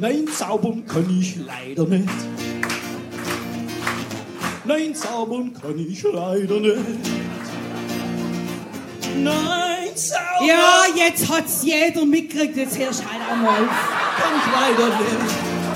Nein, zaubern kann ich leider nicht. Nein, zaubern kann ich leider nicht. Nein, zaubern... Ja, jetzt hat's jeder mitgekriegt, jetzt hörst du halt auch mal auf. Kann ich leider nicht.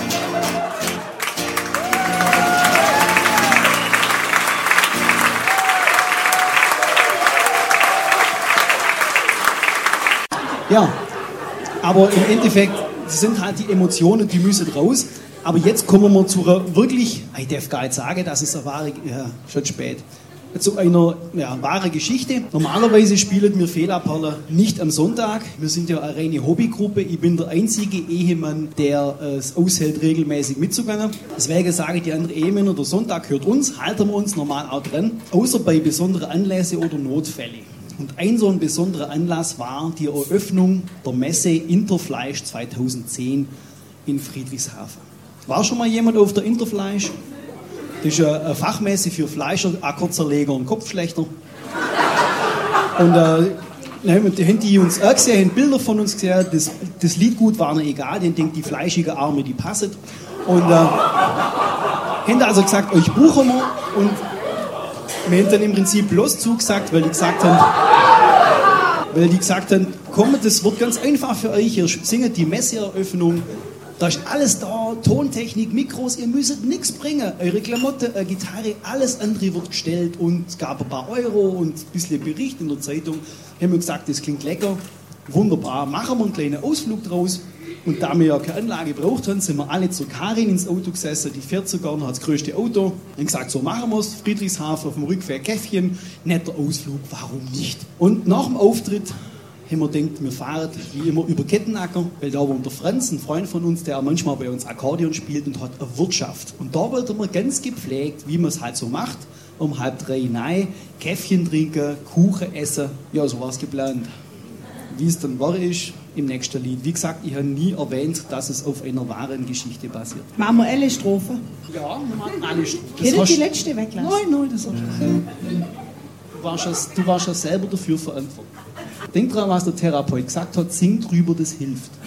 Ja, aber im Endeffekt sind halt die Emotionen, die müssen raus. Aber jetzt kommen wir zu einer wirklich, ich darf gar nicht sagen, das ist eine wahre, ja, schon spät, zu einer wahren Geschichte. Normalerweise spielen wir Fela-Perle nicht am Sonntag. Wir sind ja eine reine Hobbygruppe. Ich bin der einzige Ehemann, der es aushält, regelmäßig mitzugehen. Deswegen sage ich die anderen Ehemänner, der Sonntag gehört uns, halten wir uns normal auch dran, außer bei besonderen Anlässen oder Notfällen. Und ein so ein besonderer Anlass war die Eröffnung der Messe Interfleisch 2010 in Friedrichshafen. War schon mal jemand auf der Interfleisch? Das ist eine Fachmesse für Fleischer, Ackerzerleger und Kopfschlechter. Und haben die uns auch gesehen, haben Bilder von uns gesehen, das Liedgut war ihnen egal, die denkt, die fleischige Arme, die passen. Und haben also gesagt, euch buchen wir. Und wir haben dann im Prinzip bloß zugesagt, weil die gesagt haben, komm, das wird ganz einfach für euch, ihr singt die Messeeröffnung, da ist alles da, Tontechnik, Mikros, ihr müsst nichts bringen, eure Klamotte, Gitarre, alles andere wird gestellt und es gab ein paar Euro und ein bisschen Bericht in der Zeitung, haben wir gesagt, das klingt lecker, wunderbar, machen wir einen kleinen Ausflug draus. Und da wir ja keine Anlage gebraucht haben, sind wir alle zu Karin ins Auto gesessen, die fährt sogar, hat das größte Auto. Und gesagt, so machen wir es, Friedrichshafen auf dem Rückweg Käffchen, netter Ausflug, warum nicht? Und nach dem Auftritt haben wir gedacht, wir fahren wie immer über Kettenacker, weil da wohnt der Franz, ein Freund von uns, der manchmal bei uns Akkordeon spielt und hat eine Wirtschaft. Und da wollten wir ganz gepflegt, wie man es halt so macht, um 2:30 rein, Käffchen trinken, Kuchen essen, ja, so war es geplant. Wie es dann war ist, im nächsten Lied. Wie gesagt, ich habe nie erwähnt, dass es auf einer wahren Geschichte basiert. Machen wir alle Strophen? Ja, wir machen alle Strophen. Können die letzte weglassen? Nein, das hast du warst ja selber dafür verantwortlich. Denk dran, was der Therapeut gesagt hat, sing drüber, das hilft.